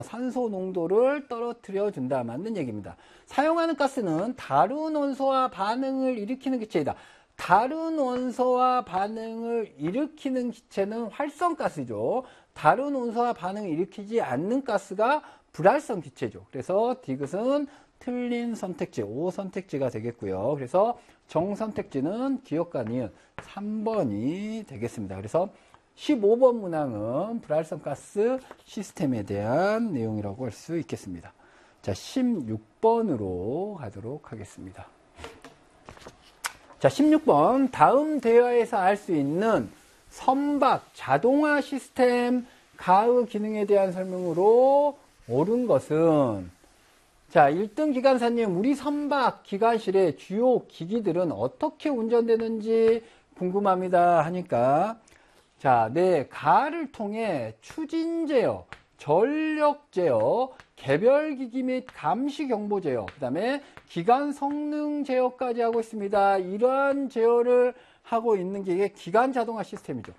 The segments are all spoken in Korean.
산소 농도를 떨어뜨려 준다. 맞는 얘기입니다. 사용하는 가스는 다른 원소와 반응을 일으키는 기체이다. 다른 원소와 반응을 일으키는 기체는 활성가스죠. 다른 원소와 반응을 일으키지 않는 가스가 불활성 기체죠. 그래서 디귿은 틀린 선택지, 5 선택지가 되겠고요. 그래서 정선택지는 기억과 니은 3번이 되겠습니다. 그래서 15번 문항은 불활성 가스 시스템에 대한 내용이라고 할 수 있겠습니다. 자, 16번으로 가도록 하겠습니다. 자, 16번. 다음 대화에서 알 수 있는 선박 자동화 시스템 가의 기능에 대한 설명으로 옳은 것은, 자, 1등 기관사님, 우리 선박 기관실의 주요 기기들은 어떻게 운전되는지 궁금합니다 하니까, 자, 네, 가를 통해 추진 제어, 전력 제어, 개별 기기 및 감시 경보 제어, 그 다음에 기관 성능 제어까지 하고 있습니다. 이러한 제어를 하고 있는 게 기관 자동화 시스템이죠.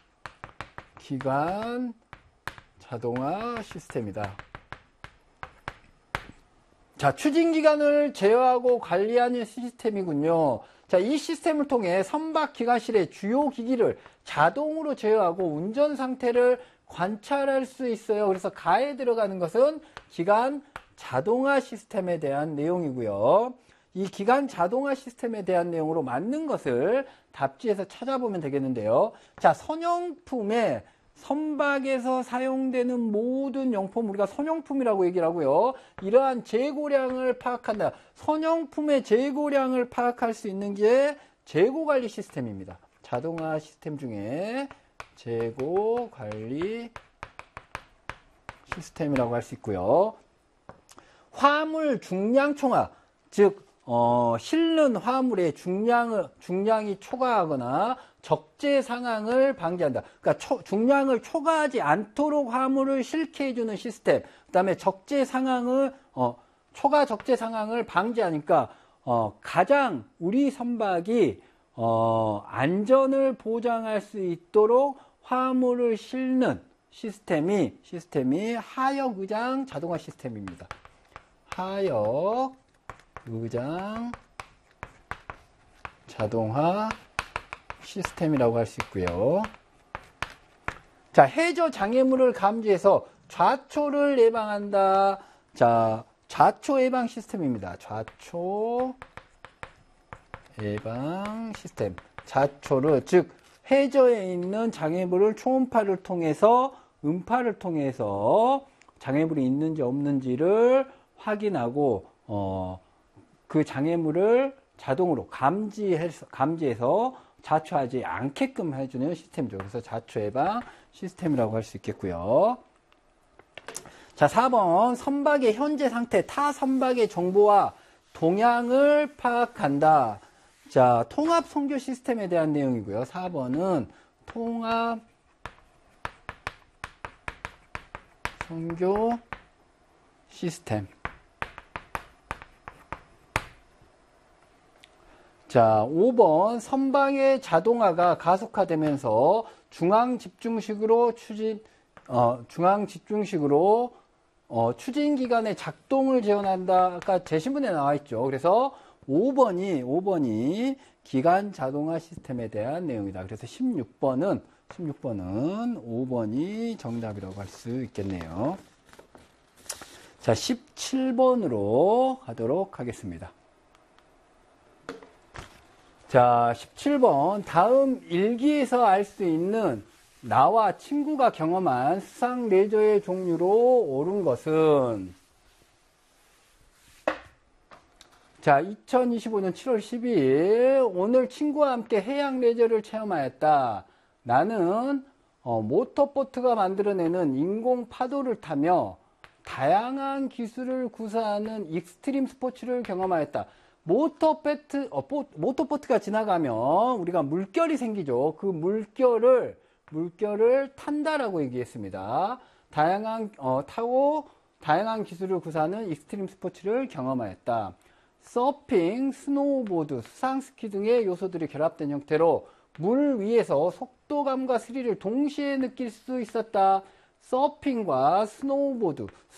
기관 자동화 시스템이다. 자, 추진 기관을 제어하고 관리하는 시스템이군요. 자, 이 시스템을 통해 선박 기관실의 주요 기기를 자동으로 제어하고 운전 상태를 관찰할 수 있어요. 그래서 가에 들어가는 것은 기관 자동화 시스템에 대한 내용이고요. 이 기관 자동화 시스템에 대한 내용으로 맞는 것을 답지에서 찾아보면 되겠는데요. 자, 선용품에 선박에서 사용되는 모든 용품, 우리가 선용품이라고 얘기를 하고요. 이러한 재고량을 파악한다. 선용품의 재고량을 파악할 수 있는 게 재고관리 시스템입니다. 자동화 시스템 중에 재고관리 시스템이라고 할 수 있고요. 화물 중량 총화, 즉 실는 화물의 중량이 초과하거나 적재 상황을 방지한다. 그러니까 중량을 초과하지 않도록 화물을 실게 해주는 시스템. 그 다음에 적재 상황을 초과 적재 상황을 방지하니까 가장 우리 선박이 안전을 보장할 수 있도록 화물을 실는 시스템이 하역 의장 자동화 시스템입니다. 하역 의장 자동화 시스템이라고 할 수 있고요. 자, 해저 장애물을 감지해서 좌초를 예방한다. 자, 좌초 예방 시스템입니다. 좌초 예방 시스템. 좌초를, 즉 해저에 있는 장애물을 초음파를 통해서 음파를 통해서 장애물이 있는지 없는지를 확인하고 그 장애물을 자동으로 감지해서 자초하지 않게끔 해주는 시스템이죠. 그래서 자초 예방 시스템이라고 할 수 있겠고요. 자, 4번 선박의 현재 상태, 타 선박의 정보와 동향을 파악한다. 자, 통합 선교 시스템에 대한 내용이고요. 4번은 통합 선교 시스템. 자, 5번 선박의 자동화가 가속화되면서 중앙 집중식으로 추진 기관의 작동을 지원한다가 제시문에 나와 있죠. 그래서 5번이 기관 자동화 시스템에 대한 내용이다. 그래서 16번은 5번이 정답이라고 할 수 있겠네요. 자, 17번으로 가도록 하겠습니다. 자, 17번. 다음 일기에서 알 수 있는 나와 친구가 경험한 수상 레저의 종류로 옳은 것은, 자, 2025년 7월 12일 오늘 친구와 함께 해양 레저를 체험하였다. 나는 모터보트가 만들어내는 인공 파도를 타며 다양한 기술을 구사하는 익스트림 스포츠를 경험하였다. 모터보트가 지나가면 우리가 물결이 생기죠. 그 물결을 탄다라고 얘기했습니다. 타고 다양한 기술을 구사하는 익스트림 스포츠를 경험하였다. 서핑, 스노우보드, 수상스키 등의 요소들이 결합된 형태로 물 위에서 속도감과 스릴을 동시에 느낄 수 있었다. 서핑과 스노우보드,